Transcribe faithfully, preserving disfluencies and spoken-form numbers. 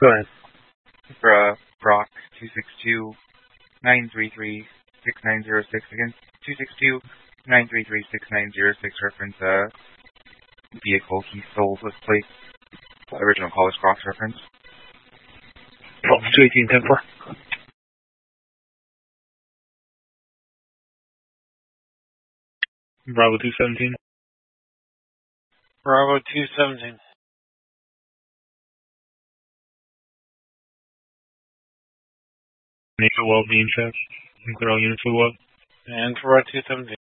Go ahead. For Brock two six two, nine three three, six nine zero six against two six two, nine three three, six nine zero six reference uh, vehicle he sold with plate. Original College Cross reference. Oh, two eighteen, ten four. Bravo two seventeen. Bravo two seventeen. Make a well being check. Clear all units for what? And for two seventeen.